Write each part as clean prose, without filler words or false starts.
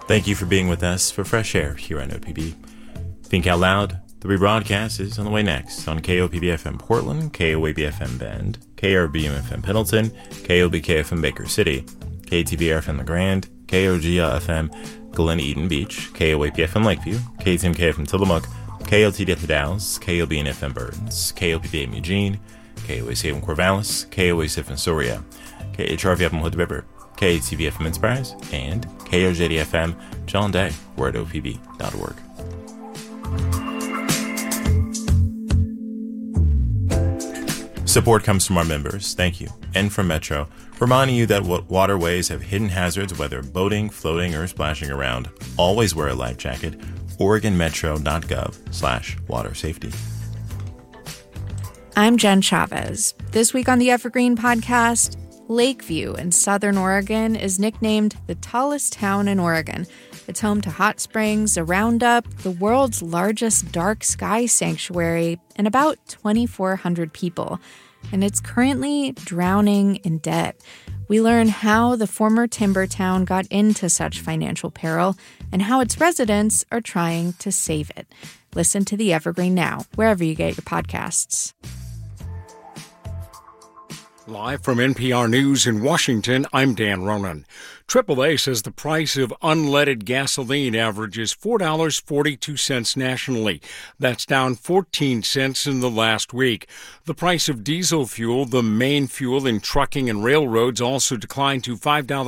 Thank you for being with us for Fresh Air here on OPB. Think Out Loud, the rebroadcast is on the way next on KOPB-FM Portland, KOAB-FM Bend, KRBM-FM Pendleton, KOBK-FM Baker City, KTVR-FM La Grande, KOGL-FM Glen Eden Beach, KOAP-FM Lakeview, KTMK-FM Tillamook, KLTD-FM Dallas, KOBN-FM Burns, KOPB-FM Eugene, KOAC-FM Corvallis, KOAC-FM Soria, KHRV-FM Hood River, KTV-FM Enterprise, and KOJD-FM John Day. We're at opb.org. Support comes from our members, thank you, and from Metro, reminding you that waterways have hidden hazards, whether boating, floating, or splashing around. Always wear a life jacket. OregonMetro.gov/water safety. I'm Jen Chavez. This week on the Evergreen Podcast, Lakeview in Southern Oregon is nicknamed the tallest town in Oregon. It's home to hot springs, a roundup, the world's largest dark sky sanctuary, and about 2,400 people. And it's currently drowning in debt. We learn how the former timber town got into such financial peril and how its residents are trying to save it. Listen to The Evergreen now, wherever you get your podcasts. Live from NPR News in Washington, I'm Dan Ronan. AAA says the price of unleaded gasoline averages $4.42 nationally. That's down 14 cents in the last week. The price of diesel fuel, the main fuel in trucking and railroads, also declined to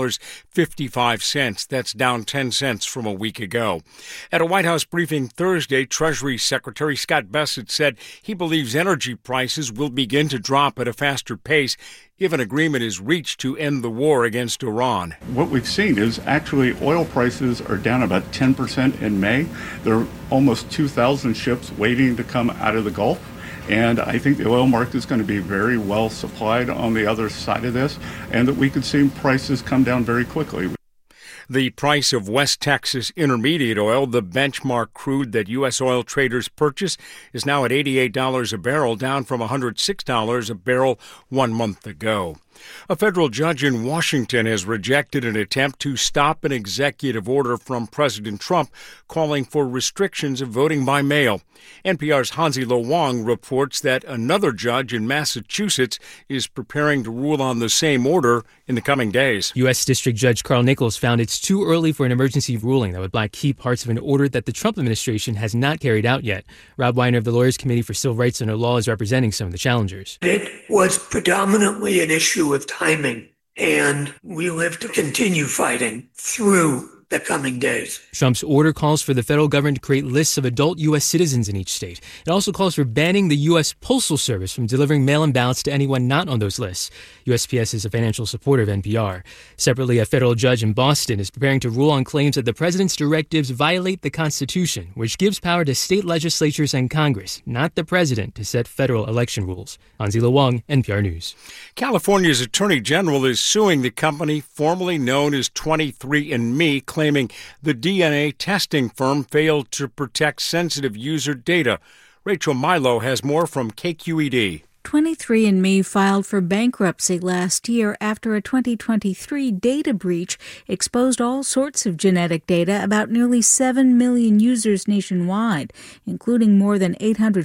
$5.55. That's down 10 cents from a week ago. At a White House briefing Thursday, Treasury Secretary Scott Bessent said he believes energy prices will begin to drop at a faster pace if an agreement is reached to end the war against Iran. What we've seen is actually oil prices are down about 10% in May. There are almost 2,000 ships waiting to come out of the Gulf. And I think the oil market is going to be very well supplied on the other side of this, and that we could see prices come down very quickly. The price of West Texas Intermediate oil, the benchmark crude that U.S. oil traders purchase, is now at $88 a barrel, down from $106 a barrel 1 month ago. A federal judge in Washington has rejected an attempt to stop an executive order from President Trump calling for restrictions of voting by mail. NPR's Hansi Lo Wang reports that another judge in Massachusetts is preparing to rule on the same order in the coming days. U.S. District Judge Carl Nichols found it's too early for an emergency ruling that would block key parts of an order that the Trump administration has not carried out yet. Rob Weiner of the Lawyers Committee for Civil Rights Under Law is representing some of the challengers. It was predominantly an issue of timing, and we live to continue fighting through the coming days. Trump's order calls for the federal government to create lists of adult U.S. citizens in each state. It also calls for banning the U.S. Postal Service from delivering mail-in ballots to anyone not on those lists. USPS is a financial supporter of NPR. Separately, a federal judge in Boston is preparing to rule on claims that the president's directives violate the Constitution, which gives power to state legislatures and Congress, not the president, to set federal election rules. Hansi Lo Wang, NPR News. California's Attorney General is suing the company formerly known as 23andMe, claiming the DNA testing firm failed to protect sensitive user data. Rachel Milo has more from KQED. 23andMe filed for bankruptcy last year after a 2023 data breach exposed all sorts of genetic data about nearly 7 million users nationwide, including more than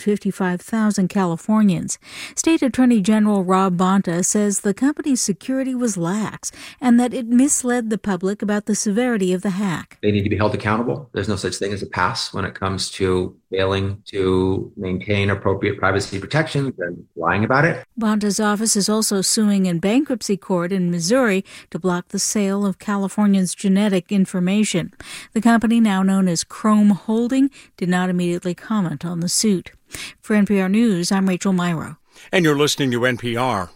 855,000 Californians. State Attorney General Rob Bonta says the company's security was lax and that it misled the public about the severity of the hack. They need to be held accountable. There's no such thing as a pass when it comes to failing to maintain appropriate privacy protections and lying about it. Bonta's office is also suing in bankruptcy court in Missouri to block the sale of Californians' genetic information. The company, now known as Chrome Holding, did not immediately comment on the suit. For NPR News, I'm Rachel Myrow. And you're listening to NPR.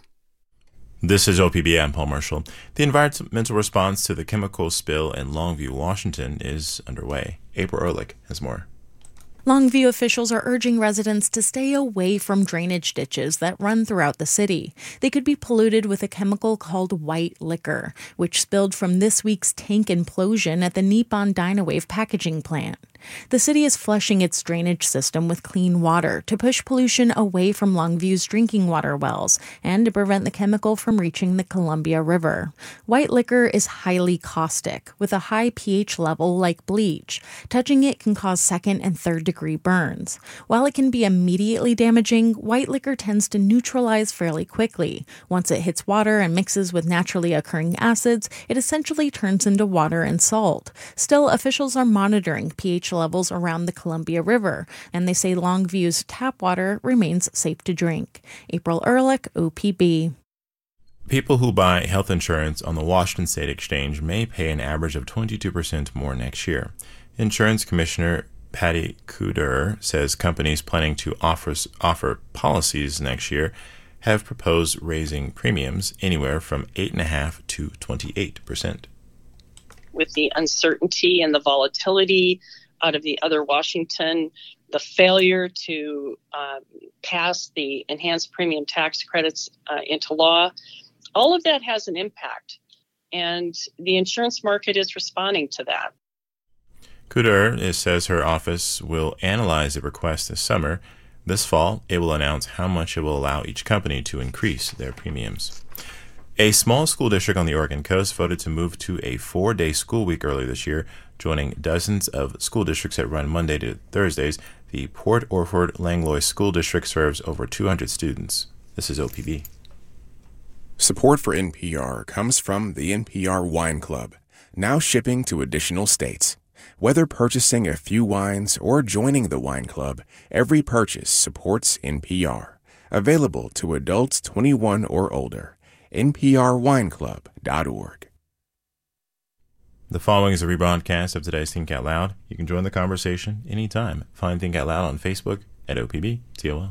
This is OPB. I'm Paul Marshall. The environmental response to the chemical spill in Longview, Washington is underway. April Ehrlich has more. Longview officials are urging residents to stay away from drainage ditches that run throughout the city. They could be polluted with a chemical called white liquor, which spilled from this week's tank implosion at the Nippon Dynawave packaging plant. The city is flushing its drainage system with clean water to push pollution away from Longview's drinking water wells and to prevent the chemical from reaching the Columbia River. White liquor is highly caustic, with a high pH level like bleach. Touching it can cause second and third degree burns. While it can be immediately damaging, white liquor tends to neutralize fairly quickly. Once it hits water and mixes with naturally occurring acids, it essentially turns into water and salt. Still, officials are monitoring pH levels around the Columbia River, and they say Longview's tap water remains safe to drink. April Ehrlich, OPB. People who buy health insurance on the Washington State Exchange may pay an average of 22% more next year. Insurance Commissioner Patty Kuder says companies planning to offer policies next year have proposed raising premiums anywhere from 8.5% to 28%. With the uncertainty and the volatility out of the other Washington, the failure to pass the enhanced premium tax credits into law, all of that has an impact. And the insurance market is responding to that. Kuder says her office will analyze the request this summer. This fall, it will announce how much it will allow each company to increase their premiums. A small school district on the Oregon coast voted to move to a 4-day school week earlier this year, joining dozens of school districts that run Monday to Thursdays. The Port Orford-Langlois School District serves over 200 students. This is OPB. Support for NPR comes from the NPR Wine Club, now shipping to additional states. Whether purchasing a few wines or joining the wine club, every purchase supports NPR. Available to adults 21 or older. NPRWineClub.org. The following is a rebroadcast of today's Think Out Loud. You can join the conversation anytime. Find Think Out Loud on Facebook at OPBTOL.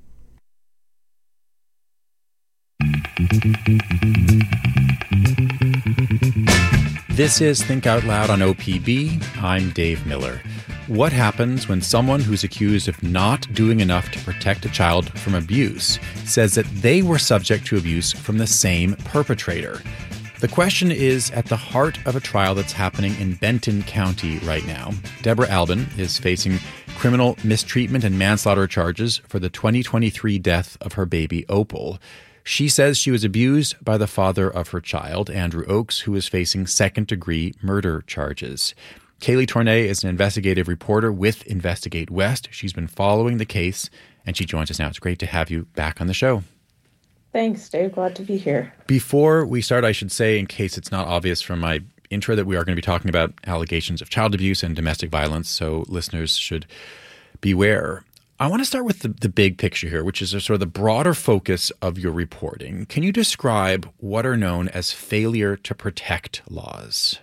This is Think Out Loud on OPB. I'm Dave Miller. What happens when someone who's accused of not doing enough to protect a child from abuse says that they were subject to abuse from the same perpetrator? The question is at the heart of a trial that's happening in Benton County right now. Deborah Albin is facing criminal mistreatment and manslaughter charges for the 2023 death of her baby Opal. She says she was abused by the father of her child, Andrew Oakes, who is facing second-degree murder charges. Kaylee Tournay is an investigative reporter with Investigate West. She's been following the case, and she joins us now. It's great to have you back on the show. Thanks, Dave. Glad to be here. Before we start, I should say, in case it's not obvious from my intro, that we are going to be talking about allegations of child abuse and domestic violence, so listeners should beware. I want to start with the big picture here, which is a sort of the broader focus of your reporting. Can you describe what are known as failure to protect laws?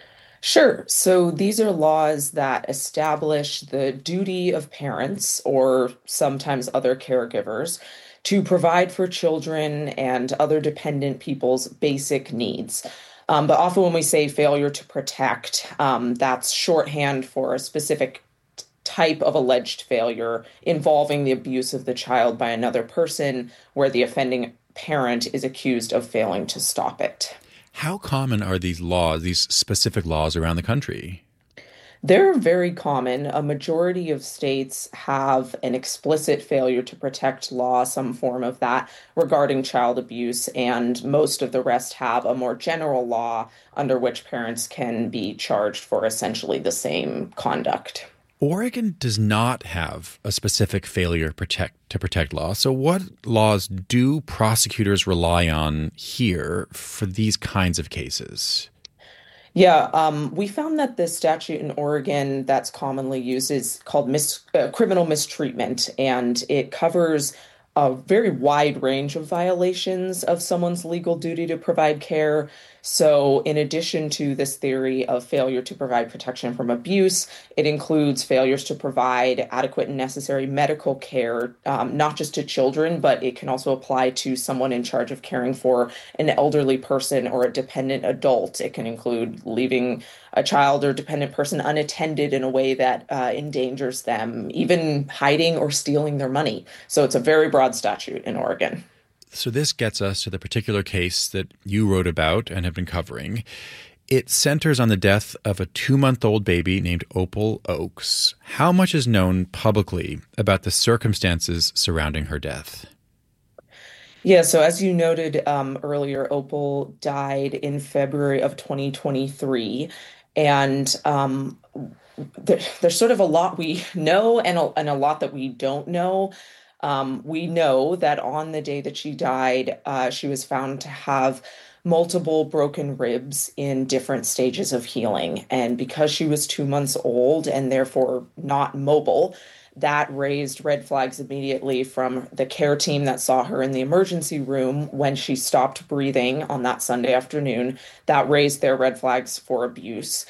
Sure. So these are laws that establish the duty of parents, or sometimes other caregivers, to provide for children and other dependent people's basic needs. But often when we say failure to protect, that's shorthand for a specific type of alleged failure involving the abuse of the child by another person, where the offending parent is accused of failing to stop it. How common are these laws, these specific laws around the country? They're very common. A majority of states have an explicit failure to protect law, some form of that, regarding child abuse, and most of the rest have a more general law under which parents can be charged for essentially the same conduct. Oregon does not have a specific failure to protect law. So what laws do prosecutors rely on here for these kinds of cases? Yeah, we found that the statute in Oregon that's commonly used is called criminal mistreatment, and it covers a very wide range of violations of someone's legal duty to provide care. So in addition to this theory of failure to provide protection from abuse, it includes failures to provide adequate and necessary medical care, not just to children, but it can also apply to someone in charge of caring for an elderly person or a dependent adult. It can include leaving a child or dependent person unattended in a way that endangers them, even hiding or stealing their money. So it's a very broad statute in Oregon. So this gets us to the particular case that you wrote about and have been covering. It centers on the death of a 2-month-old baby named Opal Oaks. How much is known publicly about the circumstances surrounding her death? Yeah, so as you noted earlier, Opal died in February of 2023. And there's sort of a lot we know and a lot that we don't know. We know that on the day that she died, she was found to have multiple broken ribs in different stages of healing. And because she was 2 months old and therefore not mobile, that raised red flags immediately from the care team that saw her in the emergency room when she stopped breathing on that Sunday afternoon. That raised their red flags for abuse.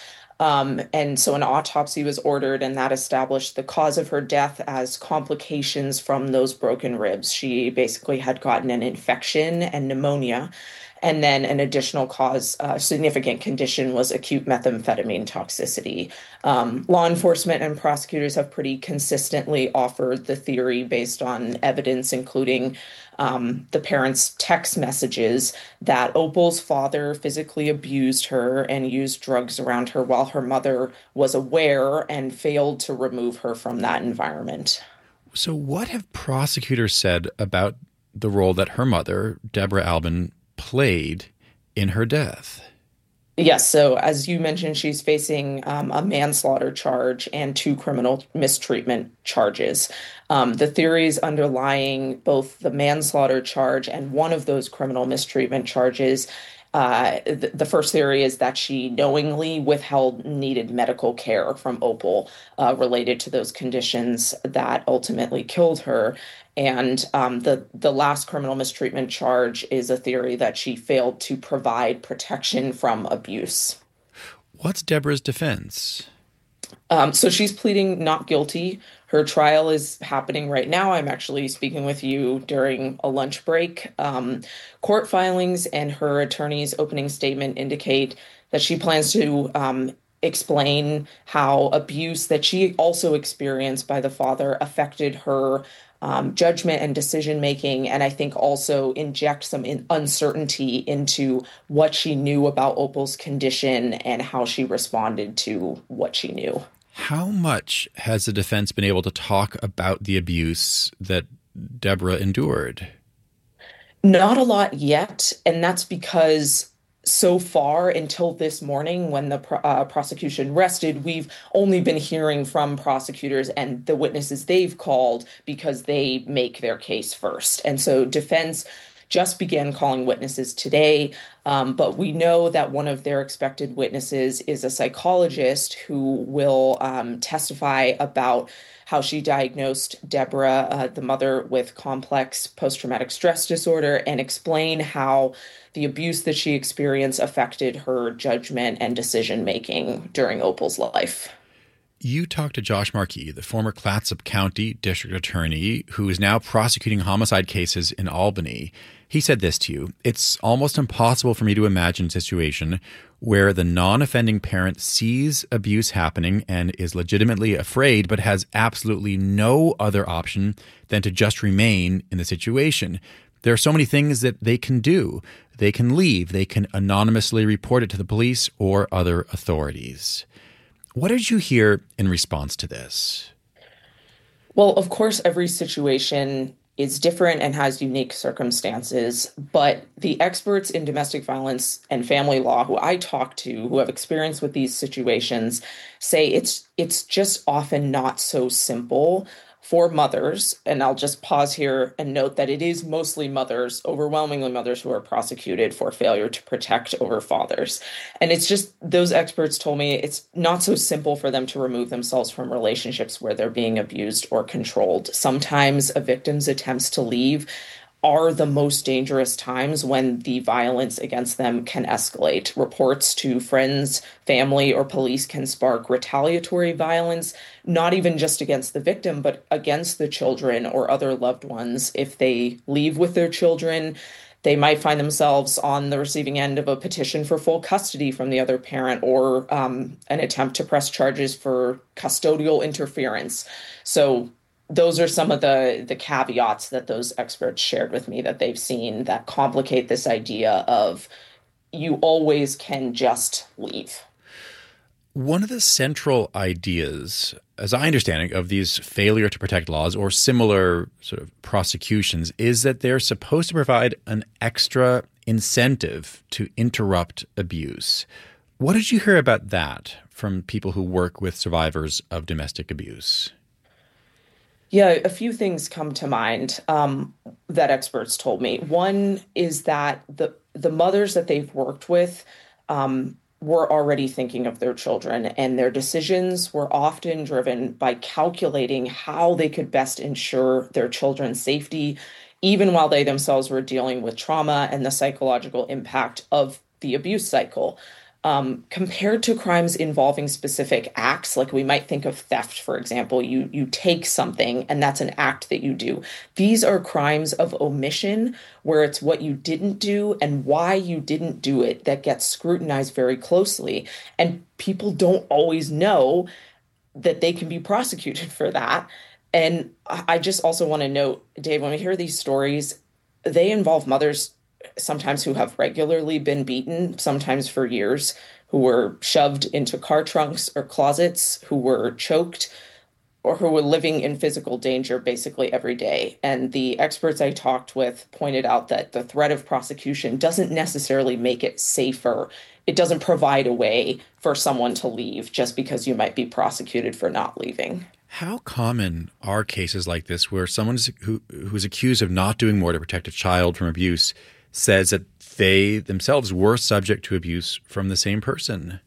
And so an autopsy was ordered, and that established the cause of her death as complications from those broken ribs. She basically had gotten an infection and pneumonia. And then an additional cause, significant condition, was acute methamphetamine toxicity. Law enforcement and prosecutors have pretty consistently offered the theory based on evidence, including the parents' text messages, that Opal's father physically abused her and used drugs around her while her mother was aware and failed to remove her from that environment. So what have prosecutors said about the role that her mother, Deborah Albin, played in her death? Yes. So as you mentioned, she's facing a manslaughter charge and 2 criminal mistreatment charges. The theories underlying both the manslaughter charge and one of those criminal mistreatment charges, the first theory is that she knowingly withheld needed medical care from Opal related to those conditions that ultimately killed her. And the last criminal mistreatment charge is a theory that she failed to provide protection from abuse. What's Deborah's defense? So she's pleading not guilty. Her trial is happening right now. I'm actually speaking with you during a lunch break. Court filings and her attorney's opening statement indicate that she plans to explain how abuse that she also experienced by the father affected her judgment and decision-making, and I think also inject some uncertainty into what she knew about Opal's condition and how she responded to what she knew. How much has the defense been able to talk about the abuse that Deborah endured? Not a lot yet, and that's because so far until this morning when the prosecution rested, we've only been hearing from prosecutors and the witnesses they've called because they make their case first. And so defense just began calling witnesses today, but we know that one of their expected witnesses is a psychologist who will testify about how she diagnosed Deborah, the mother, with complex post-traumatic stress disorder, and explain how the abuse that she experienced affected her judgment and decision-making during Opal's life. You talked to Josh Markey, the former Clatsop County District Attorney, who is now prosecuting homicide cases in Albany. He said this to you: "It's almost impossible for me to imagine a situation where the non-offending parent sees abuse happening and is legitimately afraid, but has absolutely no other option than to just remain in the situation. There are so many things that they can do. They can leave. They can anonymously report it to the police or other authorities." What did you hear in response to this? Well, of course, every situation is different and has unique circumstances, but the experts in domestic violence and family law who I talk to, who have experience with these situations, say it's just often not so simple for mothers. And I'll just pause here and note that it is mostly mothers, overwhelmingly mothers, who are prosecuted for failure to protect over fathers. And it's just, those experts told me it's not so simple for them to remove themselves from relationships where they're being abused or controlled. Sometimes a victim's attempts to leave are the most dangerous times when the violence against them can escalate. Reports to friends, family, or police can spark retaliatory violence, not even just against the victim, but against the children or other loved ones. If they leave with their children, they might find themselves on the receiving end of a petition for full custody from the other parent, or an attempt to press charges for custodial interference. So those are some of the caveats that those experts shared with me that they've seen that complicate this idea of you always can just leave. One of the central ideas, as I understand it, of these failure to protect laws or similar sort of prosecutions is that they're supposed to provide an extra incentive to interrupt abuse. What did you hear about that from people who work with survivors of domestic abuse? Yeah, a few things come to mind that experts told me. One is that the mothers that they've worked with were already thinking of their children, and their decisions were often driven by calculating how they could best ensure their children's safety, even while they themselves were dealing with trauma and the psychological impact of the abuse cycle. Compared to crimes involving specific acts, like we might think of theft, for example, you take something and that's an act that you do. These are crimes of omission, where it's what you didn't do and why you didn't do it that gets scrutinized very closely. And people don't always know that they can be prosecuted for that. And I just also want to note, Dave, when we hear these stories, they involve mothers sometimes who have regularly been beaten, sometimes for years, who were shoved into car trunks or closets, who were choked, or who were living in physical danger basically every day. And the experts I talked with pointed out that the threat of prosecution doesn't necessarily make it safer. It doesn't provide a way for someone to leave just because you might be prosecuted for not leaving. How common are cases like this where someone who's accused of not doing more to protect a child from abuse says that they themselves were subject to abuse from the same person?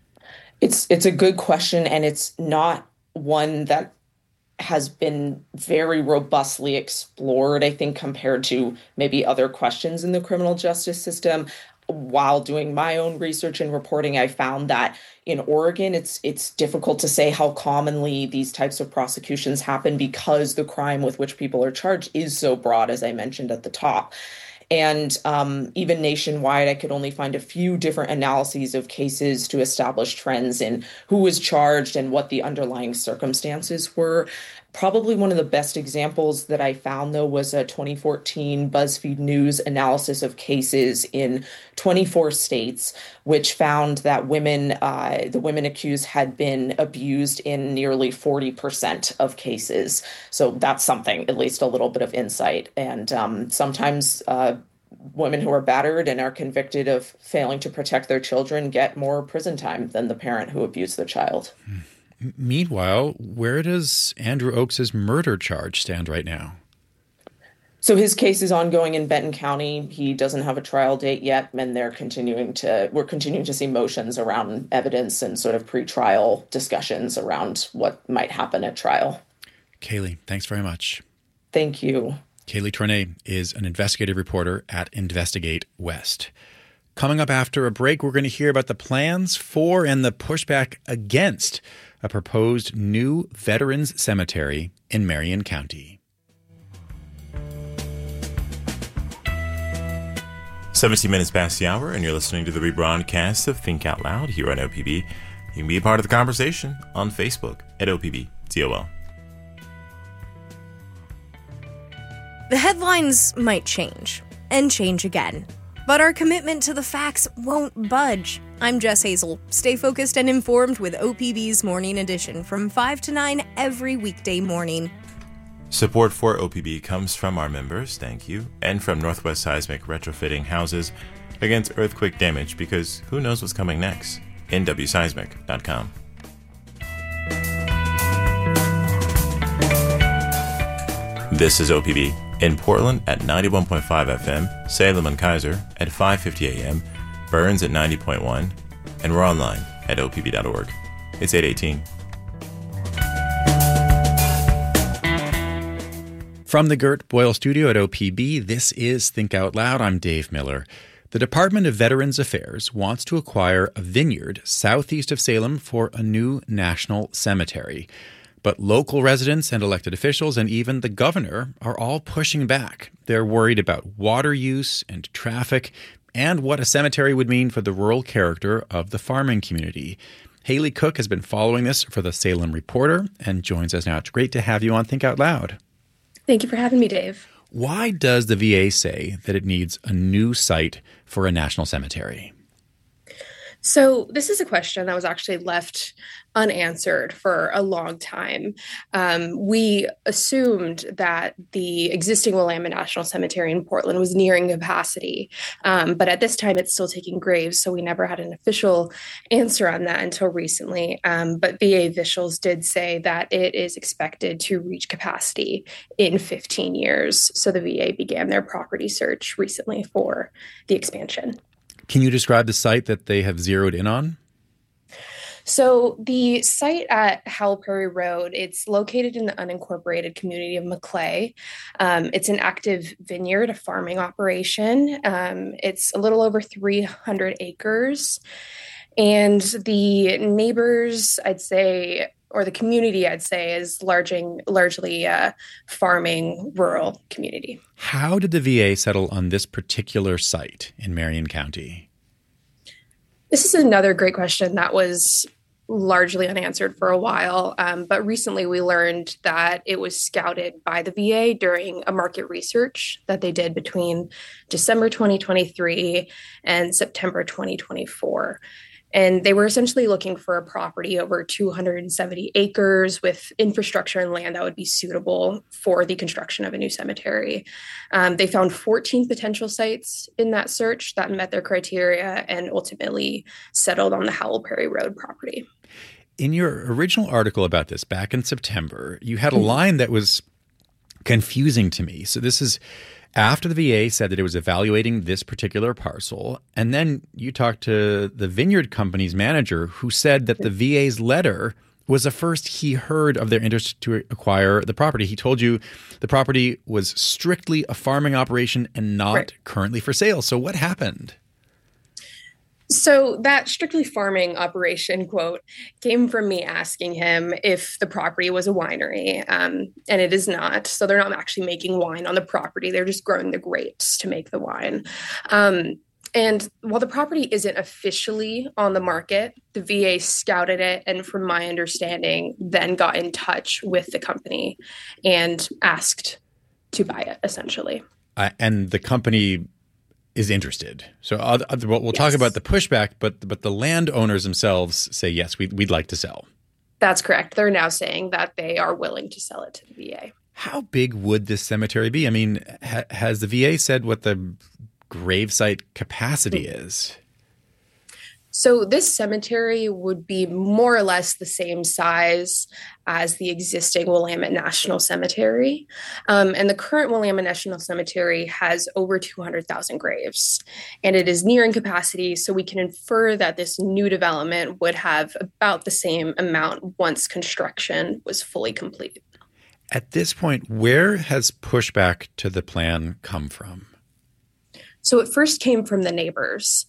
It's a good question, and it's not one that has been very robustly explored, I think, compared to maybe other questions in the criminal justice system. While doing my own research and reporting, I found that in Oregon, it's difficult to say how commonly these types of prosecutions happen because the crime with which people are charged is so broad, as I mentioned at the top. And even nationwide, I could only find a few different analyses of cases to establish trends in who was charged and what the underlying circumstances were. Probably one of the best examples that I found, though, was a 2014 BuzzFeed News analysis of cases in 24 states, which found that the women accused had been abused in nearly 40% of cases. So that's something, at least a little bit of insight. And sometimes women who are battered and are convicted of failing to protect their children get more prison time than the parent who abused the child. Meanwhile, where does Andrew Oakes' murder charge stand right now? So his case is ongoing in Benton County. He doesn't have a trial date yet, and we're continuing to see motions around evidence and sort of pretrial discussions around what might happen at trial. Kaylee, thanks very much. Thank you. Kaylee Tornay is an investigative reporter at Investigate West. Coming up after a break, we're going to hear about the plans for and the pushback against a proposed new veterans cemetery in Marion County. 17 minutes past the hour, and you're listening to the rebroadcast of Think Out Loud here on OPB. You can be a part of the conversation on Facebook at OPBTOL. The headlines might change, and change again. But our commitment to the facts won't budge. I'm Jess Hazel. Stay focused and informed with OPB's Morning Edition from 5 to 9 every weekday morning. Support for OPB comes from our members, thank you, and from Northwest Seismic retrofitting houses against earthquake damage, because who knows what's coming next? nwseismic.com. This is OPB. In Portland at 91.5 FM, Salem and Kaiser at 5:50 a.m., Burns at 90.1, and we're online at opb.org. It's 8:18. From the Gert Boyle Studio at OPB, this is Think Out Loud. I'm Dave Miller. The Department of Veterans Affairs wants to acquire a vineyard southeast of Salem for a new national cemetery. But local residents and elected officials and even the governor are all pushing back. They're worried about water use and traffic and what a cemetery would mean for the rural character of the farming community. Haley Cook has been following this for the Salem Reporter and joins us now. It's great to have you on Think Out Loud. Thank you for having me, Dave. Why does the VA say that it needs a new site for a national cemetery? So this is a question that was actually left unanswered for a long time. We assumed that the existing Willamette National Cemetery in Portland was nearing capacity, but at this time it's still taking graves, so we never had an official answer on that until recently. But VA officials did say that it is expected to reach capacity in 15 years. So the VA began their property search recently for the expansion. Can you describe the site that they have zeroed in on? So the site at Howell Prairie Road, it's located in the unincorporated community of Maclay. It's an active vineyard, a farming operation. It's a little over 300 acres. And the neighbors, I'd say, or the community, I'd say, is largely a farming rural community. How did the VA settle on this particular site in Marion County? This is another great question that was largely unanswered for a while, but recently we learned that it was scouted by the VA during a market research that they did between December 2023 and September 2024. And they were essentially looking for a property over 270 acres with infrastructure and land that would be suitable for the construction of a new cemetery. They found 14 potential sites in that search that met their criteria and ultimately settled on the Howell Prairie Road property. In your original article about this back in September, you had a line that was confusing to me. So this is after the VA said that it was evaluating this particular parcel, and then you talked to the vineyard company's manager who said that the VA's letter was the first he heard of their interest to acquire the property. He told you the property was strictly a farming operation and not currently for sale. So what happened? So that strictly farming operation quote came from me asking him if the property was a winery, and it is not. So they're not actually making wine on the property. They're just growing the grapes to make the wine. And while the property isn't officially on the market, the VA scouted it and, from my understanding, then got in touch with the company and asked to buy it, essentially. And the company is interested. So we'll talk about the pushback, but the landowners themselves say, yes, we'd like to sell. That's correct. They're now saying that they are willing to sell it to the VA. How big would this cemetery be? I mean, has the VA said what the gravesite capacity is? So this cemetery would be more or less the same size as the existing Willamette National Cemetery. And the current Willamette National Cemetery has over 200,000 graves. And it is nearing capacity, so we can infer that this new development would have about the same amount once construction was fully complete. At this point, where has pushback to the plan come from? So it first came from the neighbors.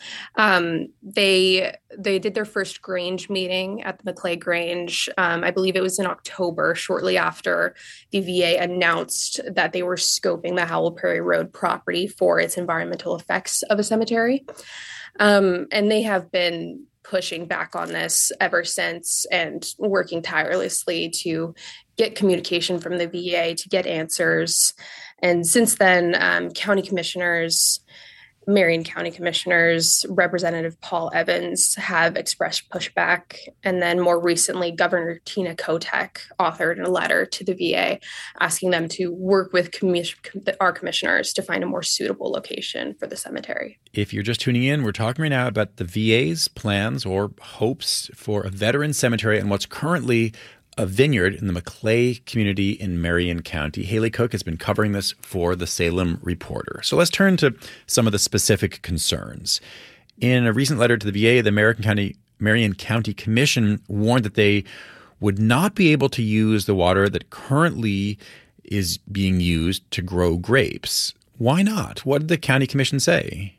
They did their first Grange meeting at the Maclay Grange. I believe it was in October, shortly after the VA announced that they were scoping the Howell Prairie Road property for its environmental effects of a cemetery. And they have been pushing back on this ever since and working tirelessly to get communication from the VA to get answers. And since then, county commissioners, Marion County commissioners, Representative Paul Evans have expressed pushback. And then more recently, Governor Tina Kotek authored a letter to the VA asking them to work with our commissioners to find a more suitable location for the cemetery. If you're just tuning in, we're talking right now about the VA's plans or hopes for a veteran cemetery and what's currently a vineyard in the Maclay community in Marion County. Haley Cook has been covering this for the Salem Reporter. So let's turn to some of the specific concerns. In a recent letter to the VA, the Marion County Commission warned that they would not be able to use the water that currently is being used to grow grapes. Why not? What did the county commission say?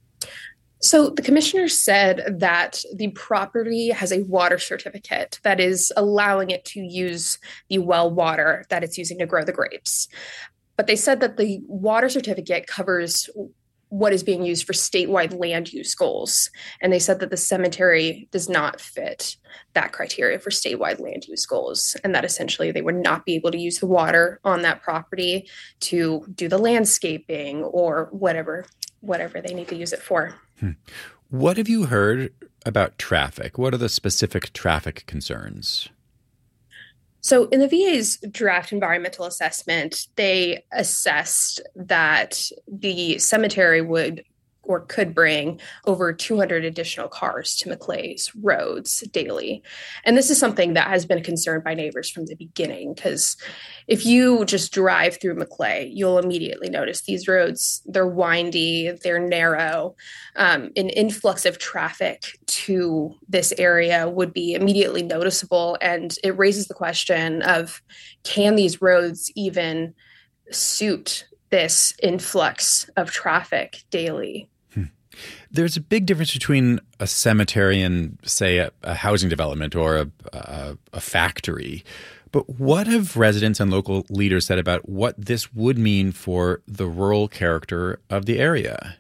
So the commissioner said that the property has a water certificate that is allowing it to use the well water that it's using to grow the grapes. But they said that the water certificate covers what is being used for statewide land use goals. And they said that the cemetery does not fit that criteria for statewide land use goals, and that essentially they would not be able to use the water on that property to do the landscaping or whatever they need to use it for. What have you heard about traffic? What are the specific traffic concerns? So in the VA's draft environmental assessment, they assessed that the cemetery would or could bring over 200 additional cars to Maclay's roads daily. And this is something that has been a concern by neighbors from the beginning, because if you just drive through Maclay, you'll immediately notice these roads, they're windy, they're narrow. An influx of traffic to this area would be immediately noticeable. And it raises the question of, can these roads even suit this influx of traffic daily? There's a big difference between a cemetery and, say, a housing development or a factory. But what have residents and local leaders said about what this would mean for the rural character of the area?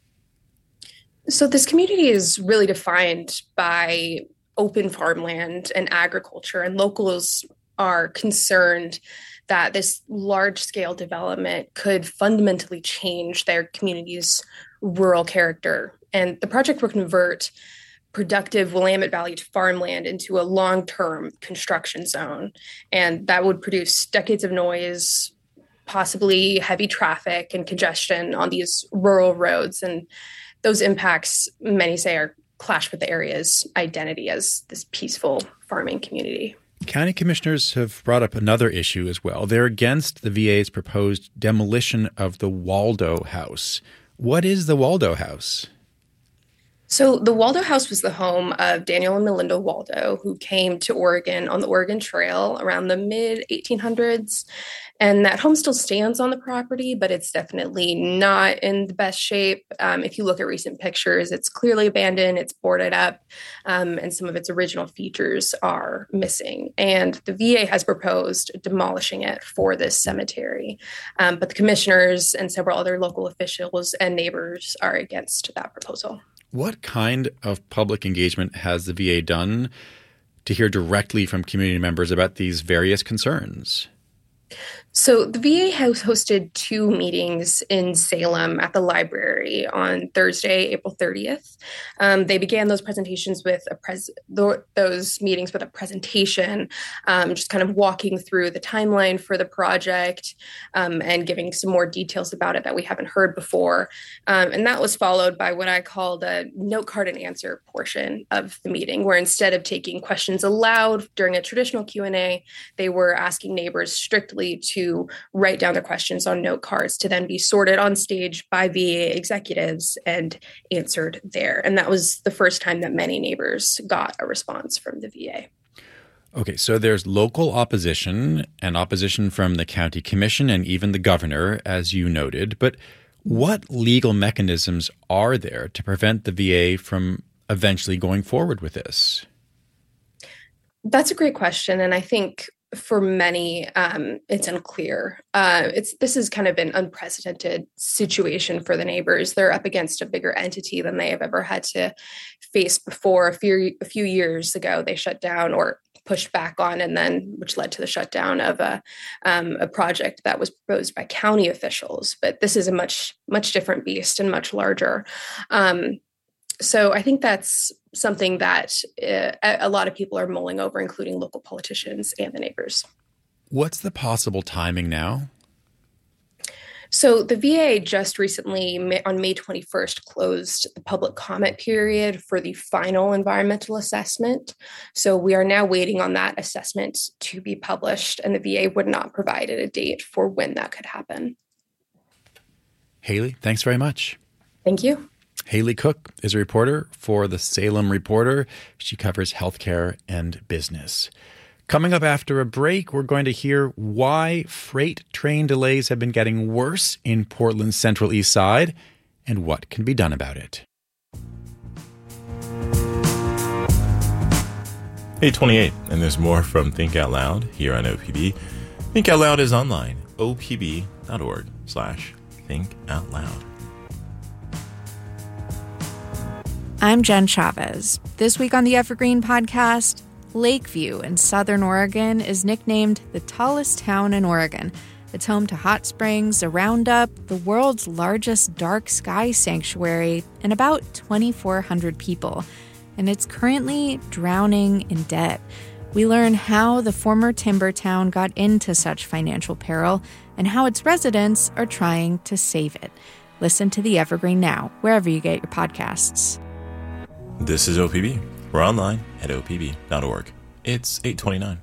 So this community is really defined by open farmland and agriculture, and locals are concerned that this large-scale development could fundamentally change their community's rural character. And the project would convert productive Willamette Valley farmland into a long-term construction zone. And that would produce decades of noise, possibly heavy traffic and congestion on these rural roads. And those impacts, many say, are clash with the area's identity as this peaceful farming community. County commissioners have brought up another issue as well. They're against the VA's proposed demolition of the Waldo House. What is the Waldo House? So the Waldo House was the home of Daniel and Melinda Waldo, who came to Oregon on the Oregon Trail around the mid-1800s. And that home still stands on the property, but it's definitely not in the best shape. If you look at recent pictures, it's clearly abandoned, it's boarded up, and some of its original features are missing. And the VA has proposed demolishing it for this cemetery. But the commissioners and several other local officials and neighbors are against that proposal. What kind of public engagement has the VA done to hear directly from community members about these various concerns? So the VA has hosted 2 meetings in Salem at the library on Thursday, April 30th. They began those presentations with those meetings with a presentation, just kind of walking through the timeline for the project and giving some more details about it that we haven't heard before. And that was followed by what I called a note card and answer portion of the meeting, where instead of taking questions aloud during a traditional Q&A, they were asking neighbors strictly to write down their questions on note cards to then be sorted on stage by VA executives and answered there. And that was the first time that many neighbors got a response from the VA. Okay, so there's local opposition and opposition from the county commission and even the governor, as you noted. But what legal mechanisms are there to prevent the VA from eventually going forward with this? That's a great question. And I think for many, it's unclear. This is kind of an unprecedented situation for the neighbors. They're up against a bigger entity than they have ever had to face before. A few years ago, they shut down or pushed back on, and then which led to the shutdown of a project that was proposed by county officials. But this is a much different beast and much larger. So I think that's something that a lot of people are mulling over, including local politicians and the neighbors. What's the possible timing now? So the VA just recently, on May 21st, closed the public comment period for the final environmental assessment. So we are now waiting on that assessment to be published, and the VA would not provide a date for when that could happen. Haley, thanks very much. Thank you. Haley Cook is a reporter for the Salem Reporter. She covers healthcare and business. Coming up after a break, we're going to hear why freight train delays have been getting worse in Portland's Central East Side and what can be done about it. 8:28, and there's more from Think Out Loud here on OPB. Think Out Loud is online, opb.org/thinkoutloud. I'm Jen Chavez. This week on the Evergreen Podcast, Lakeview in Southern Oregon is nicknamed the tallest town in Oregon. It's home to hot springs, a roundup, the world's largest dark sky sanctuary, and about 2,400 people. And it's currently drowning in debt. We learn how the former timber town got into such financial peril and how its residents are trying to save it. Listen to the Evergreen now, wherever you get your podcasts. This is OPB. We're online at opb.org. It's 8:29.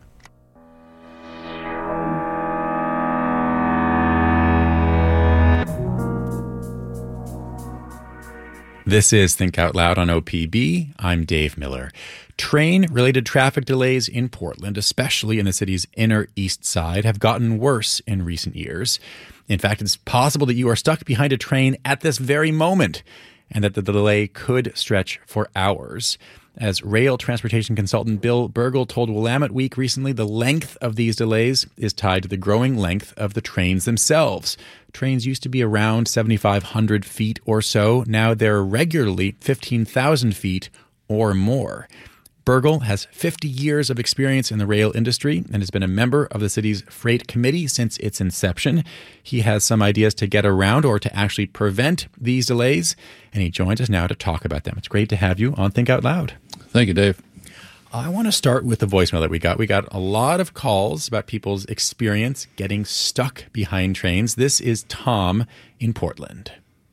This is Think Out Loud on OPB. I'm Dave Miller. Train-related traffic delays in Portland, especially in the city's inner east side, have gotten worse in recent years. In fact, it's possible that you are stuck behind a train at this very moment, and that the delay could stretch for hours. As rail transportation consultant Bill Burgel told Willamette Week recently, the length of these delays is tied to the growing length of the trains themselves. Trains used to be around 7,500 feet or so. Now they're regularly 15,000 feet or more. Burgel has 50 years of experience in the rail industry and has been a member of the city's freight committee since its inception. He has some ideas to get around or to actually prevent these delays, and he joins us now to talk about them. It's great to have you on Think Out Loud. Thank you, Dave. I want to start with the voicemail that we got. We got a lot of calls about people's experience getting stuck behind trains. This is Tom in Portland.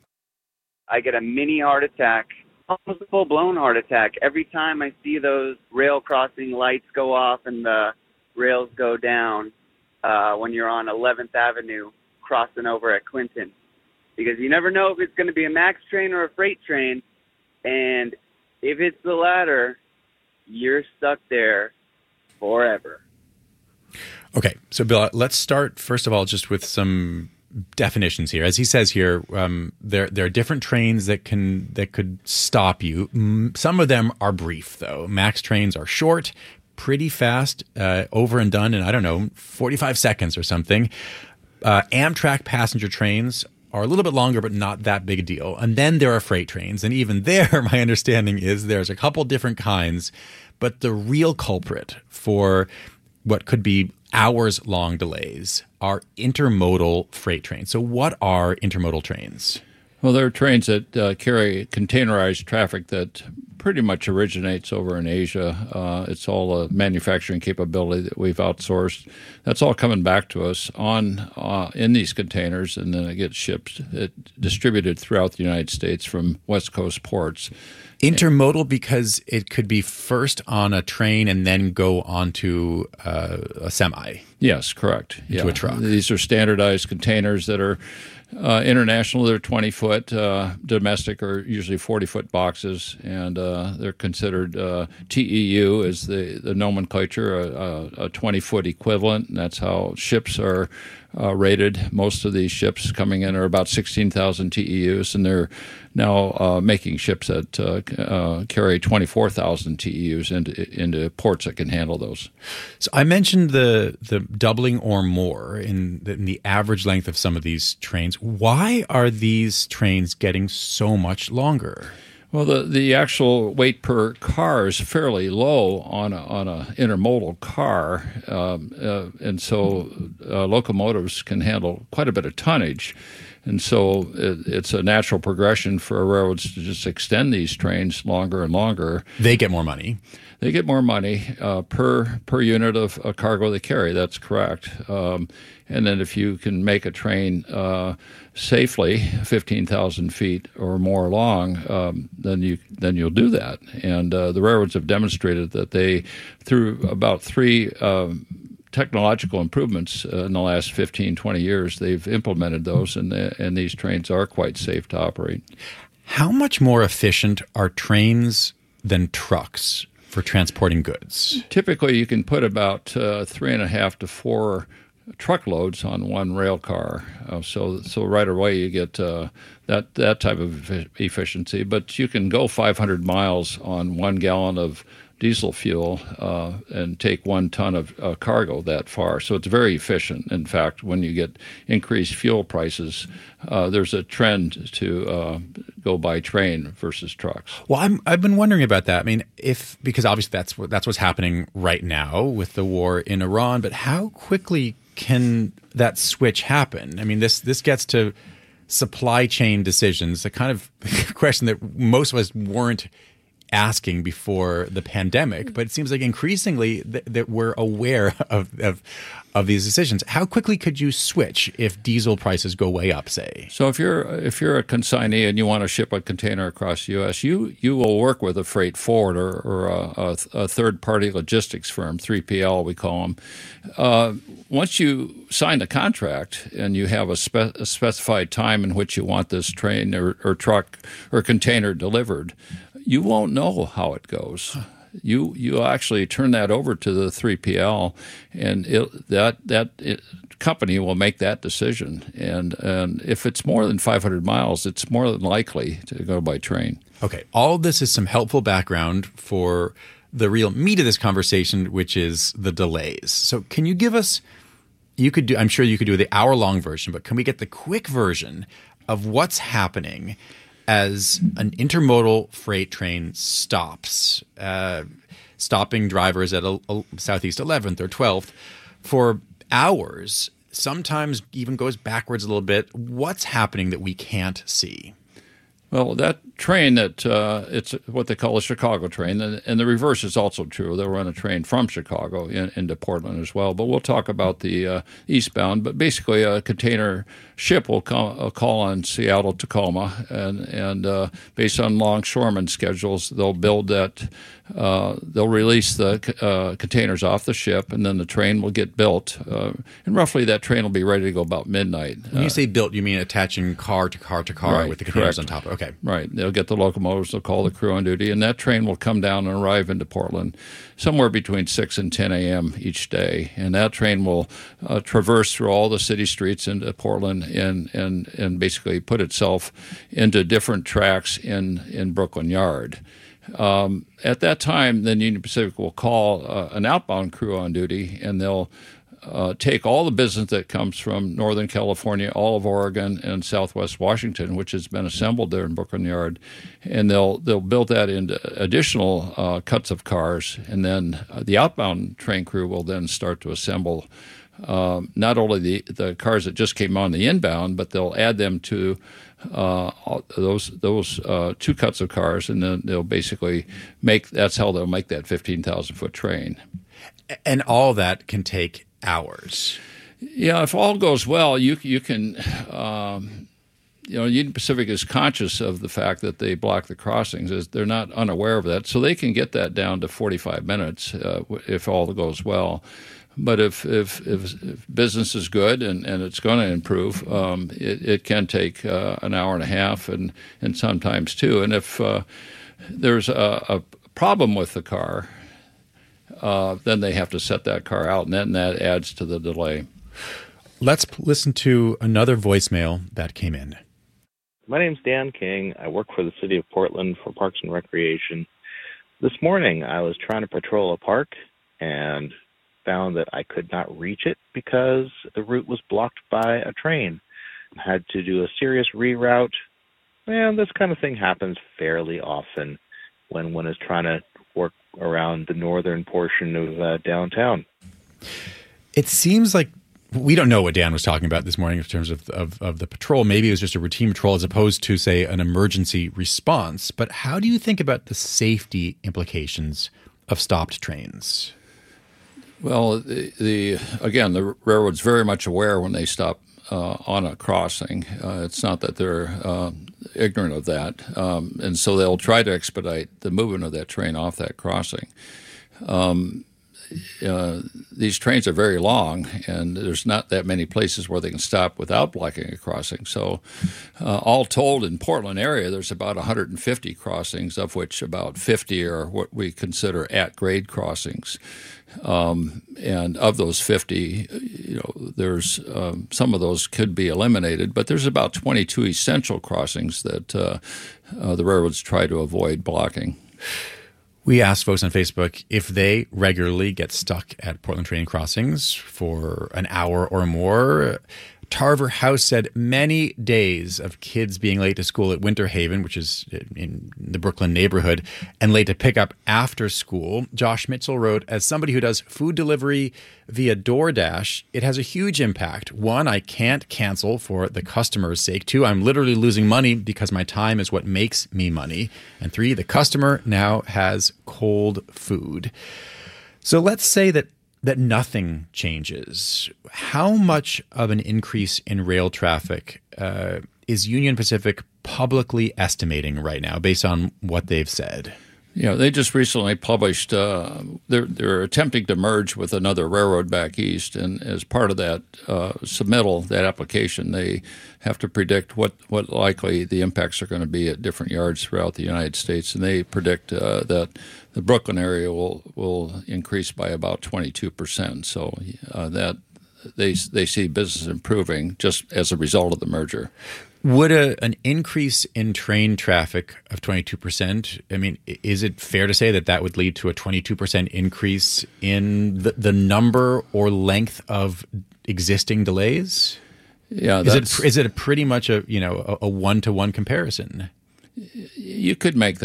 I get a mini heart attack, almost a full-blown heart attack, every time I see those rail crossing lights go off and the rails go down when you're on 11th Avenue crossing over at Clinton. Because you never know if it's going to be a MAX train or a freight train, and if it's the latter, you're stuck there forever. Okay, so Bill, let's start first of all just with some definitions here. As he says here, there are different trains that could stop you. Some of them are brief, though. MAX trains are short, pretty fast, over and done in, I don't know, 45 seconds or something. Amtrak passenger trains are a little bit longer, but not that big a deal. And then there are freight trains. And even there, my understanding is there's a couple different kinds. But the real culprit for what could be hours-long delays are intermodal freight trains. So what are intermodal trains? Well, they're trains that carry containerized traffic that pretty much originates over in Asia. It's all a manufacturing capability that we've outsourced. That's all coming back to us in these containers, and then it gets shipped, distributed throughout the United States from West Coast ports. Intermodal because it could be first on a train and then go onto a semi. Yes, correct. Into a truck. These are standardized containers that are international. They're 20-foot. Domestic are usually 40-foot boxes, and they're considered TEU is the nomenclature, a 20-foot equivalent, and that's how ships are rated. Most of these ships coming in are about 16,000 TEUs, and they're now making ships that carry 24,000 TEUs into ports that can handle those. So I mentioned the doubling or more in the average length of some of these trains. Why are these trains getting so much longer? Well, the actual weight per car is fairly low on a intermodal car, and so locomotives can handle quite a bit of tonnage. And so it's a natural progression for railroads to just extend these trains longer and longer. They get more money. They get more money per unit of cargo they carry. That's correct. And then if you can make a train safely 15,000 feet or more long, then you'll do that. And the railroads have demonstrated that they, through about three technological improvements in the last 15, 20 years, they've implemented those, and these trains are quite safe to operate. How much more efficient are trains than trucks for transporting goods? Typically, you can put about 3.5 to 4 truckloads on one rail car. So right away you get that type of efficiency. But you can go 500 miles on 1 gallon of diesel fuel and take 1 ton of cargo that far. So it's very efficient. In fact, when you get increased fuel prices, there's a trend to go by train versus trucks. Well, I've been wondering about that. I mean, because obviously that's what's happening right now with the war in Iran. But how quickly can that switch happen? I mean, this gets to supply chain decisions, the kind of question that most of us weren't asking before the pandemic, but it seems like increasingly that we're aware of these decisions. How quickly could you switch if diesel prices go way up, say? So if you're a consignee and you want to ship a container across the U.S., you will work with a freight forwarder or a third-party logistics firm, 3PL we call them. Once you sign the contract and you have a specified time in which you want this train or truck or container delivered, you won't know how it goes. You actually turn that over to the 3PL, and that company will make that decision. And if it's more than 500 miles, it's more than likely to go by train. Okay, all this is some helpful background for the real meat of this conversation, which is the delays. So can you give us? I'm sure you could do the hour-long version, but can we get the quick version of what's happening as an intermodal freight train stops, stopping drivers at a Southeast 11th or 12th for hours, sometimes even goes backwards a little bit. What's happening that we can't see? Well, that train it's what they call a Chicago train, and the reverse is also true. They'll run a train from Chicago into Portland as well. But we'll talk about the eastbound. But basically, a container ship will call on Seattle Tacoma, and based on longshoreman schedules, they'll build that. They'll release the containers off the ship, and then the train will get built. And roughly, that train will be ready to go about midnight. When you say built, you mean attaching car to car to car, right, with the containers on top. Okay. Right. They'll get the locomotives, they'll call the crew on duty, and that train will come down and arrive into Portland somewhere between 6 and 10 a.m. each day. And that train will traverse through all the city streets into Portland and basically put itself into different tracks in Brooklyn Yard. At that time, then Union Pacific will call an outbound crew on duty, and they'll take all the business that comes from Northern California, all of Oregon, and Southwest Washington, which has been assembled there in Brooklyn Yard, and they'll build that into additional cuts of cars, and then the outbound train crew will then start to assemble not only the cars that just came on the inbound, but they'll add them to those 2 cuts of cars, and then they'll basically that's how they'll make that 15,000-foot train. And all that can take hours. Yeah, if all goes well, you can. Union Pacific is conscious of the fact that they block the crossings. They're not unaware of that, so they can get that down to 45 minutes if all goes well. But if business is good and it's going to improve, it can take an hour and a half and sometimes 2. And if there's a problem with the car, then they have to set that car out, and then that adds to the delay. Let's listen to another voicemail that came in. My name's Dan King. I work for the City of Portland for Parks and Recreation. This morning I was trying to patrol a park and found that I could not reach it because the route was blocked by a train. I had to do a serious reroute, and this kind of thing happens fairly often when one is trying to work around the northern portion of downtown. It seems like we don't know what Dan was talking about this morning in terms of the patrol. Maybe it was just a routine patrol as opposed to, say, an emergency response. But how do you think about the safety implications of stopped trains? Well, the railroad's very much aware when they stop on a crossing. It's not that they're ignorant of that, and so they'll try to expedite the movement of that train off that crossing. These trains are very long, and there's not that many places where they can stop without blocking a crossing. So all told, in Portland area, there's about 150 crossings, of which about 50 are what we consider at-grade crossings. And of those 50, there's some of those could be eliminated, but there's about 22 essential crossings that the railroads try to avoid blocking. We asked folks on Facebook if they regularly get stuck at Portland train crossings for an hour or more. Tarver House said many days of kids being late to school at Winter Haven, which is in the Brooklyn neighborhood, and late to pick up after school. Josh Mitchell wrote, as somebody who does food delivery via DoorDash, it has a huge impact. One, I can't cancel for the customer's sake. Two, I'm literally losing money because my time is what makes me money. And three, the customer now has cold food. So let's say that nothing changes. How much of an increase in rail traffic is Union Pacific publicly estimating right now based on what they've said? Yeah, they just recently published, they're attempting to merge with another railroad back east, and as part of that submittal, that application, they have to predict what likely the impacts are going to be at different yards throughout the United States, and they predict that the Brooklyn area will increase by about 22%. So that they see business improving just as a result of the merger. Would an increase in train traffic of 22%, I mean, is it fair to say that would lead to a 22% increase in the number or length of existing delays? Yeah, is it a pretty much a one-to-one comparison? You could make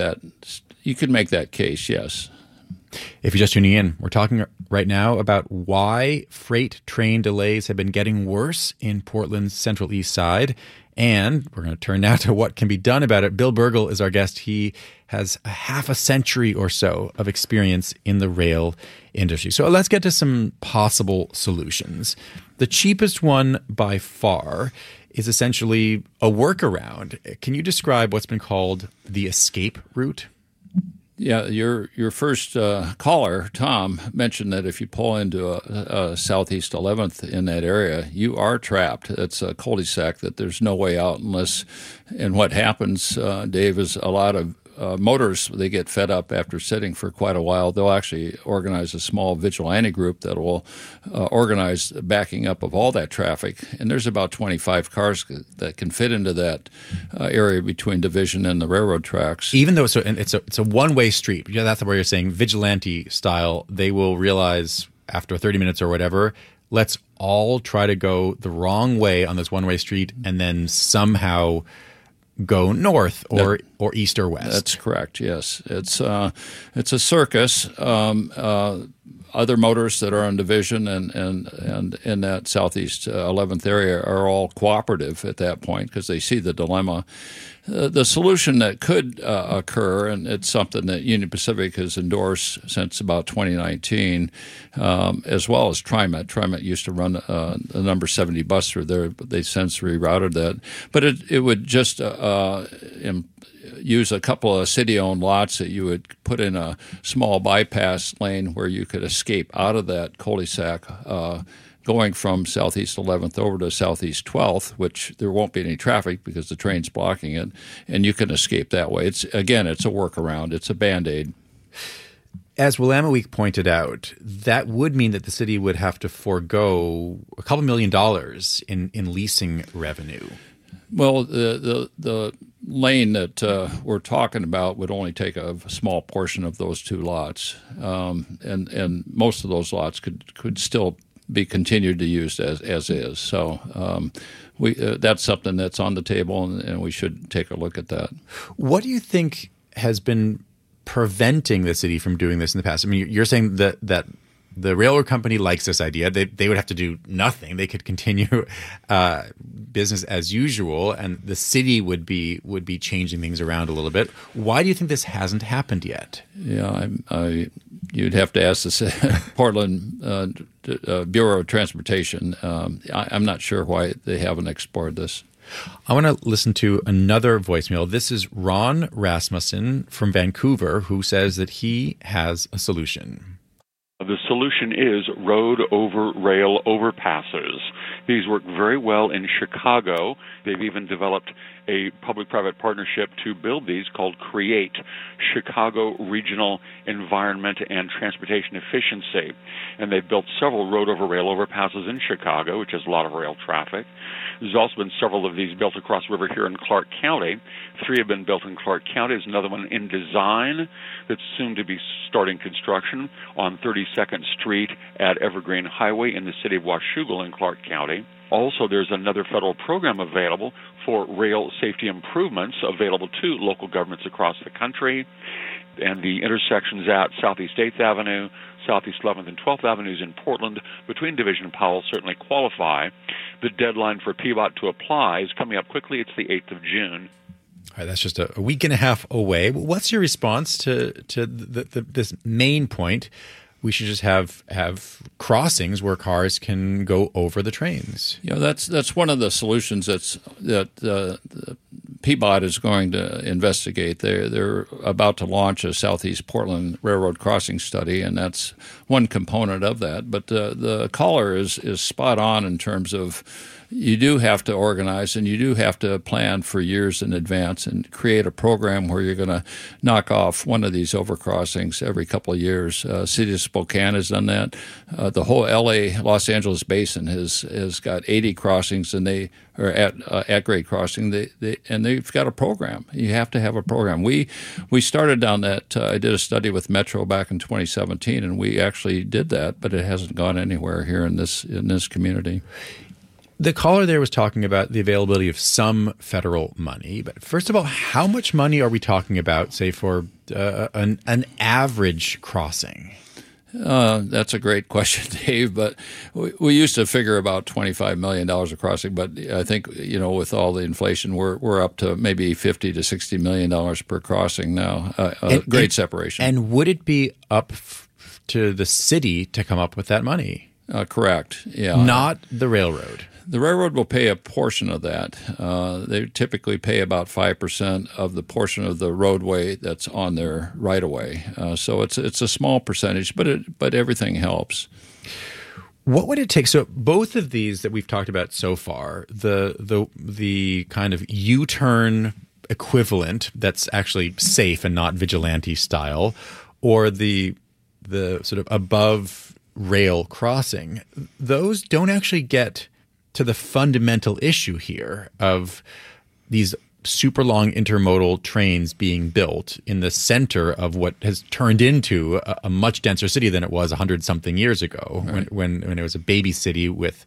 that case, yes. If you're just tuning in, we're talking right now about why freight train delays have been getting worse in Portland's Central East Side. And we're going to turn now to what can be done about it. Bill Burgle is our guest. He has a half a century or so of experience in the rail industry. So let's get to some possible solutions. The cheapest one by far is essentially a workaround. Can you describe what's been called the escape route? Yeah, your first caller, Tom, mentioned that if you pull into a Southeast 11th in that area, you are trapped. It's a cul-de-sac that there's no way out unless, and what happens, Dave, is a lot of motors, they get fed up after sitting for quite a while. They'll actually organize a small vigilante group that will organize the backing up of all that traffic. And there's about 25 cars that can fit into that area between Division and the railroad tracks. Even though it's a one-way street, yeah, that's where you're saying vigilante style, they will realize after 30 minutes or whatever, let's all try to go the wrong way on this one-way street and then somehow go north or east or west. That's correct. Yes, it's a circus. Other motors that are on Division and in that Southeast 11th area are all cooperative at that point because they see the dilemma. The solution that could occur, and it's something that Union Pacific has endorsed since about 2019, as well as TriMet. TriMet used to run the number 70 bus through there, but they since rerouted that. But it would just use a couple of city-owned lots that you would put in a small bypass lane where you could escape out of that cul-de-sac going from Southeast 11th over to Southeast 12th, which there won't be any traffic because the train's blocking it, and you can escape that way. It's a workaround. It's a Band-Aid. As Willamette pointed out, that would mean that the city would have to forego a couple $1 million in leasing revenue. Well, the lane that we're talking about would only take a small portion of those two lots, and most of those lots could still be continued to use as is. So that's something that's on the table, and we should take a look at that. What do you think has been preventing the city from doing this in the past? I mean, you're saying that the railroad company likes this idea. They would have to do nothing. They could continue business as usual, and the city would be changing things around a little bit. Why do you think this hasn't happened yet? Yeah, you'd have to ask the Portland Bureau of Transportation. I'm not sure why they haven't explored this. I want to listen to another voicemail. This is Ron Rasmussen from Vancouver, who says that he has a solution. The solution is road over rail overpasses. These work very well in Chicago. They've even developed a public-private partnership to build these called CREATE, Chicago Regional Environment and Transportation Efficiency. And they've built several road-over-rail overpasses in Chicago, which has a lot of rail traffic. There's also been several of these built across the river here in Clark County. 3 have been built in Clark County. There's another one in design that's soon to be starting construction on 32nd Street at Evergreen Highway in the city of Washougal in Clark County. Also, there's another federal program available for rail safety improvements available to local governments across the country. And the intersections at Southeast 8th Avenue, Southeast 11th and 12th Avenues in Portland between Division and Powell certainly qualify. The deadline for PBOT to apply is coming up quickly. It's the 8th of June. All right, that's just a week and a half away. What's your response to this main point? We should just have crossings where cars can go over the trains. That's one of the solutions that PBOT is going to investigate. They're about to launch a Southeast Portland Railroad crossing study, and that's one component of that. But the caller is spot on in terms of you do have to organize and you do have to plan for years in advance and create a program where you're going to knock off one of these overcrossings every couple of years. City of Spokane has done that. The whole Los Angeles basin has got 80 crossings, and they are at grade crossing. And they've got a program. You have to have a program. We started down that. I did a study with Metro back in 2017, and we actually did that, but it hasn't gone anywhere here in this community. The caller there was talking about the availability of some federal money. But first of all, how much money are we talking about, say, for an average crossing? That's a great question, Dave. But we used to figure about $25 million a crossing. But I think, with all the inflation, we're up to maybe $50 to $60 million per crossing now. Great separation. And would it be up to the city to come up with that money? Correct. Yeah. Not the railroad. The railroad will pay a portion of that. They typically pay about 5% of the portion of the roadway that's on their right-of-way. So it's a small percentage, but everything helps. What would it take? So both of these that we've talked about so far, the kind of U-turn equivalent that's actually safe and not vigilante style, or the sort of above rail crossing, those don't actually get to the fundamental issue here of these super long intermodal trains being built in the center of what has turned into a much denser city than it was 100-something years ago, right, when it was a baby city with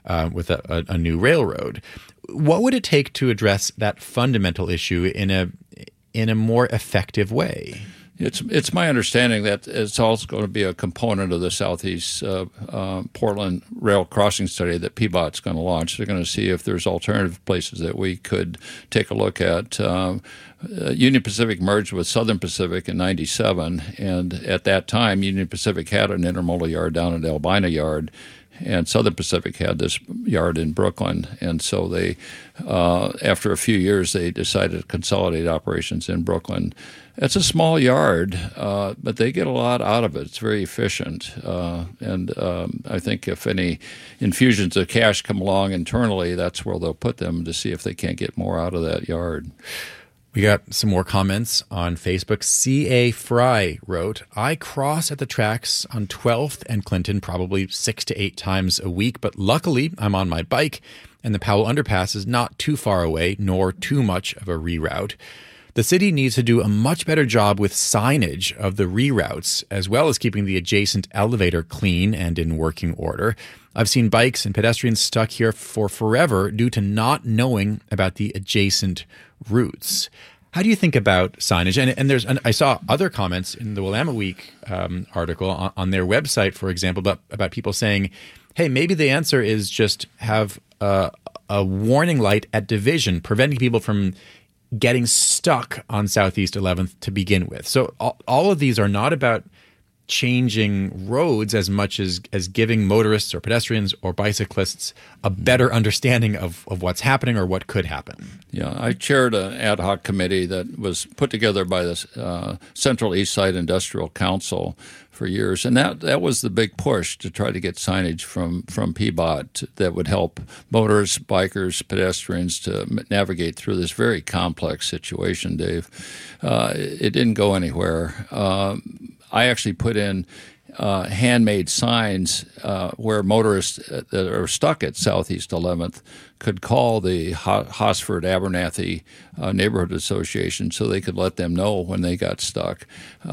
a new railroad. What would it take to address that fundamental issue in a more effective way? It's my understanding that it's also going to be a component of the Southeast Portland rail crossing study that PBOT's going to launch. They're going to see if there's alternative places that we could take a look at. Union Pacific merged with Southern Pacific in 97, and at that time, Union Pacific had an intermodal yard down at Albina Yard, and Southern Pacific had this yard in Brooklyn. And so they, after a few years, they decided to consolidate operations in Brooklyn. It's a small yard, but they get a lot out of it. It's very efficient. And I think if any infusions of cash come along internally, that's where they'll put them to see if they can't get more out of that yard. We got some more comments on Facebook. C.A. Fry wrote, I cross at the tracks on 12th and Clinton probably 6 to 8 times a week, but luckily I'm on my bike and the Powell Underpass is not too far away nor too much of a reroute. The city needs to do a much better job with signage of the reroutes, as well as keeping the adjacent elevator clean and in working order. I've seen bikes and pedestrians stuck here for forever due to not knowing about the adjacent routes. How do you think about signage? And I saw other comments in the Willamette Week article on their website, for example, about people saying, hey, maybe the answer is just have a warning light at Division, preventing people from getting stuck on Southeast 11th to begin with. So all of these are not about changing roads as much as giving motorists or pedestrians or bicyclists a better understanding of what's happening or what could happen. Yeah, I chaired an ad hoc committee that was put together by the Central East Side Industrial Council for years. And that was the big push to try to get signage from PBOT that would help motorists, bikers, pedestrians to navigate through this very complex situation, Dave. It didn't go anywhere. I actually put in handmade signs where motorists that are stuck at Southeast 11th could call the Hosford Abernathy Neighborhood Association so they could let them know when they got stuck.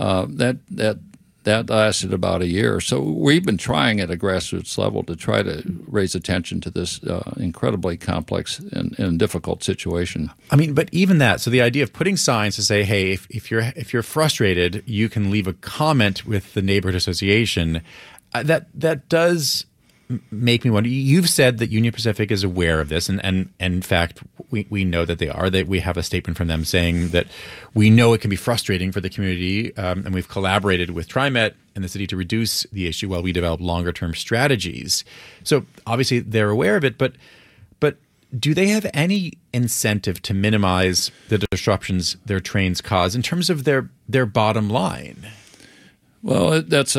That lasted about a year. So we've been trying at a grassroots level to try to raise attention to this incredibly complex and difficult situation. I mean, but even that, so the idea of putting signs to say, hey, if you're frustrated, you can leave a comment with the neighborhood association, that does make me wonder. You've said that Union Pacific is aware of this, and in fact, we know that they are. That we have a statement from them saying that we know it can be frustrating for the community, and we've collaborated with TriMet and the city to reduce the issue while we develop longer-term strategies. So obviously they're aware of it, but do they have any incentive to minimize the disruptions their trains cause in terms of their bottom line? Well, that's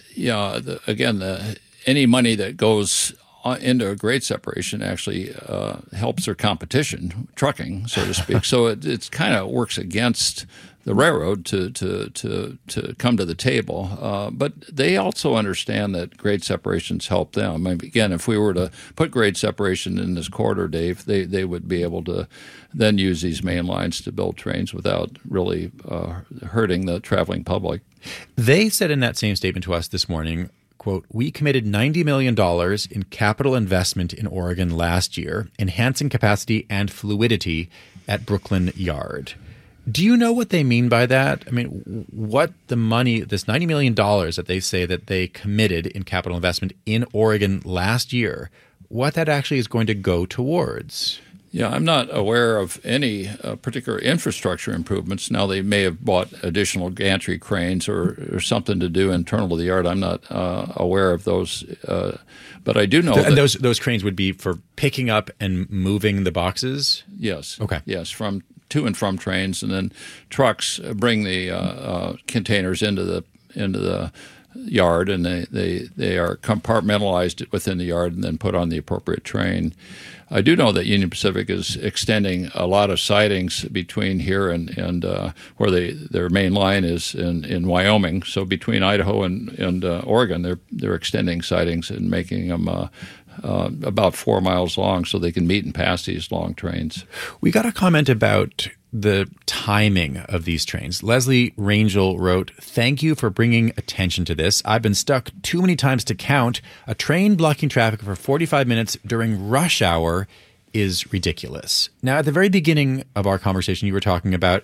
any money that goes into a grade separation actually helps their competition, trucking, so to speak. So it kind of works against the railroad to come to the table. But they also understand that grade separations help them. I mean, again, if we were to put grade separation in this corridor, Dave, they would be able to then use these main lines to build trains without really hurting the traveling public. They said in that same statement to us this morning, quote, we committed $90 million in capital investment in Oregon last year, enhancing capacity and fluidity at Brooklyn Yard. Do you know what they mean by that? I mean, what the money, this $90 million that they say that they committed in capital investment in Oregon last year, what that actually is going to go towards? Yeah, I'm not aware of any particular infrastructure improvements. Now, they may have bought additional gantry cranes or something to do internal to the yard. I'm not aware of those, but I do know that those cranes would be for picking up and moving the boxes? Yes. Okay. Yes, from to and from trains, and then trucks bring the containers into the yard, and they are compartmentalized within the yard and then put on the appropriate train. I do know that Union Pacific is extending a lot of sidings between here and where their main line is in Wyoming. So between Idaho and Oregon, they're extending sidings and making them about 4 miles long so they can meet and pass these long trains. We got a comment about the timing of these trains. Leslie Rangel wrote, thank you for bringing attention to this. I've been stuck too many times to count. A train blocking traffic for 45 minutes during rush hour is ridiculous. Now, at the very beginning of our conversation, you were talking about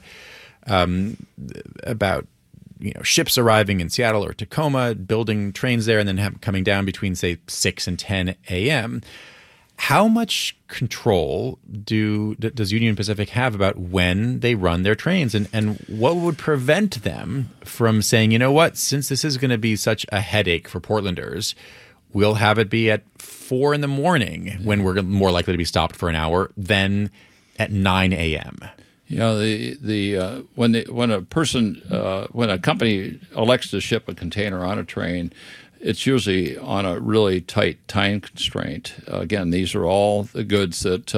ships arriving in Seattle or Tacoma, building trains there, and then coming down between, say, 6 and 10 a.m. How much control does Union Pacific have about when they run their trains, and what would prevent them from saying, you know what, since this is going to be such a headache for Portlanders, we'll have it be at 4 in the morning when we're more likely to be stopped for an hour than at 9 a.m.? Yeah, when a company elects to ship a container on a train, it's usually on a really tight time constraint. Again, these are all the goods that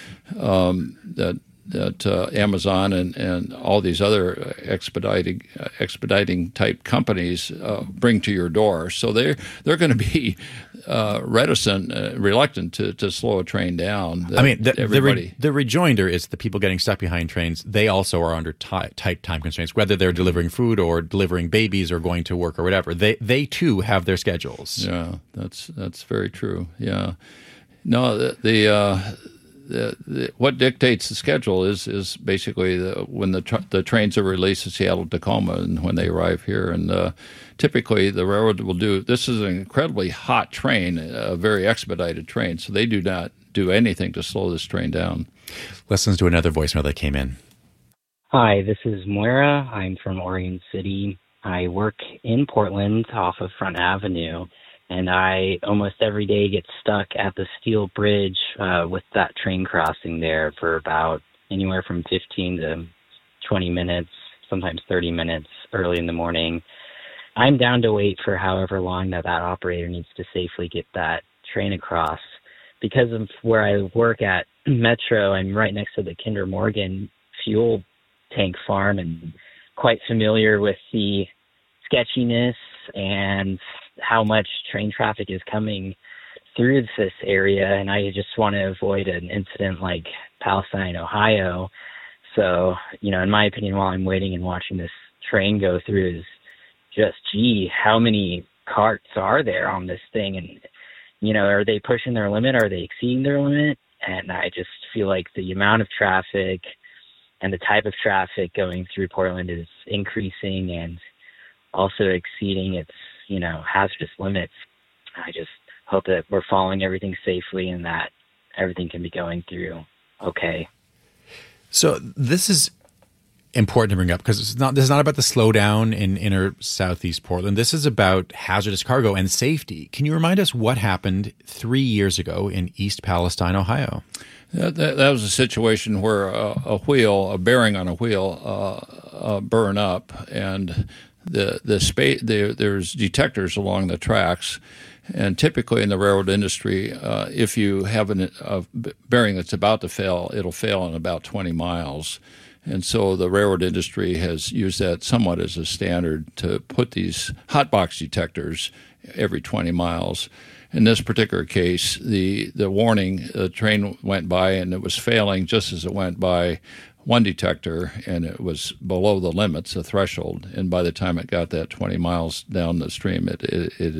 Amazon and all these other expediting type companies bring to your door. So they're going to be reluctant to slow a train down. I mean, the rejoinder is the people getting stuck behind trains. They also are under tight time constraints, whether they're delivering food or delivering babies or going to work or whatever. They too have their schedules. Yeah, that's very true. Yeah, no, what dictates the schedule is basically when the trains are released to Seattle, Tacoma, and when they arrive here. And typically, the railroad will do. This is an incredibly hot train, a very expedited train, so they do not do anything to slow this train down. Listen to another voicemail that came in. Hi, this is Moira. I'm from Oregon City. I work in Portland off of Front Avenue. And I almost every day get stuck at the steel bridge with that train crossing there for about anywhere from 15 to 20 minutes, sometimes 30 minutes early in the morning. I'm down to wait for however long that operator needs to safely get that train across. Because of where I work at Metro, I'm right next to the Kinder Morgan fuel tank farm and quite familiar with the sketchiness and how much train traffic is coming through this area. And I just want to avoid an incident like Palestine, Ohio. So, in my opinion, while I'm waiting and watching this train go through is just, how many carts are there on this thing? And, are they pushing their limit? Are they exceeding their limit? And I just feel like the amount of traffic and the type of traffic going through Portland is increasing and also exceeding its, hazardous limits. I just hope that we're following everything safely and that everything can be going through okay. So this is important to bring up because this is not about the slowdown in inner southeast Portland. This is about hazardous cargo and safety. Can you remind us what happened 3 years ago in East Palestine, Ohio? That was a situation where a bearing on a wheel burned up, and there's detectors along the tracks. And typically in the railroad industry, if you have a bearing that's about to fail, it'll fail in about 20 miles. And so the railroad industry has used that somewhat as a standard to put these hot box detectors every 20 miles. In this particular case, the warning, the train went by and it was failing just as it went by one detector, and it was below the limits, the threshold. And by the time it got that 20 miles down the stream, it